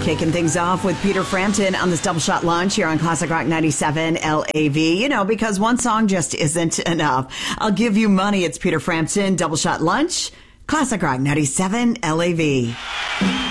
Kicking things off with Peter Frampton on this double shot lunch here on Classic Rock 97 LAV. You know, because one song just isn't enough. I'll give you money. It's Peter Frampton, double shot lunch, Classic Rock 97 LAV.